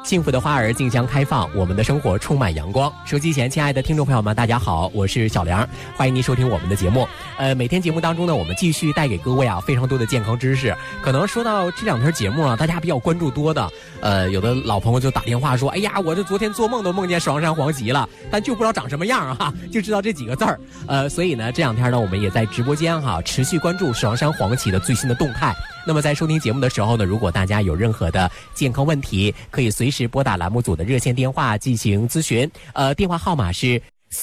幸福的花儿竞相开放，我们的生活充满阳光。收机前，亲爱的听众朋友们，大家好，我是小梁，欢迎您收听我们的节目。每天节目当中呢，我们继续带给各位非常多的健康知识。可能说到这两天节目大家比较关注多的，有的老朋友就打电话说，哎呀，我这昨天做梦都梦见爽山黄芪了，但就不知道长什么样就知道这几个字儿。所以呢，这两天呢，我们也在直播间持续关注爽山黄芪的最新的动态。那么在收听节目的时候呢，如果大家有任何的健康问题，可以随时拨打栏目组的热线电话进行咨询。电话号码是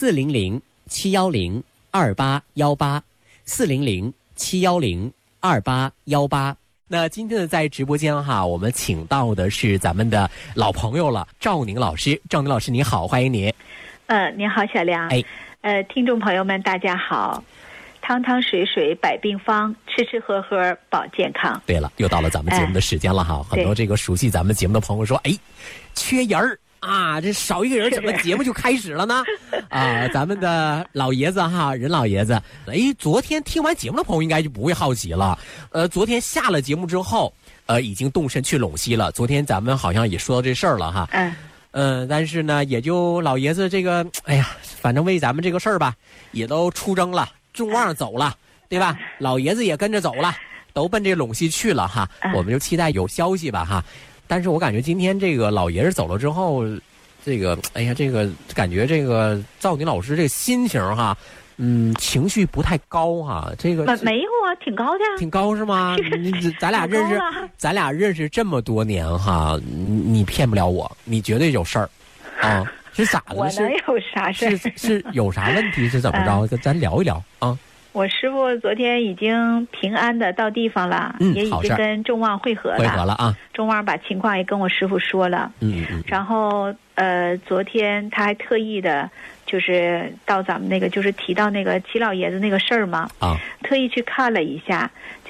400-710-2818，400-710-2818。那今天呢，在直播间我们请到的是咱们的老朋友了，赵宁老师。赵宁老师你好，欢迎您。 您好小梁。听众朋友们大家好。汤汤水水百病方，吃吃喝喝保健康。 对了，又到了咱们节目的时间了很多这个熟悉咱们节目的朋友说，缺人儿这少一个人怎么节目就开始了呢？咱们的老爷子任老爷子，昨天听完节目的朋友应该就不会好奇了。昨天下了节目之后，已经动身去陇西了。昨天咱们好像也说到这事儿了但是呢，也就老爷子这个，反正为咱们这个事儿吧，也都出征了。众望走了，对吧？老爷子也跟着走了，都奔这陇西去了我们就期待有消息吧但是我感觉今天这个老爷子走了之后，这个这个感觉这个赵宁老师这个心情情绪不太高这个没有挺高的挺高是吗？咱俩认识这么多年你骗不了我，你绝对有事儿是咋的？ 我能有啥事儿？ 是有啥问题？是怎么着？咱聊一聊我师傅昨天已经平安的到地方了，也已经跟众望会合了众望把情况也跟我师傅说了然后昨天他还特意的就是到咱们那个就是提到那个齐老爷子那个事儿嘛特意去看了一下，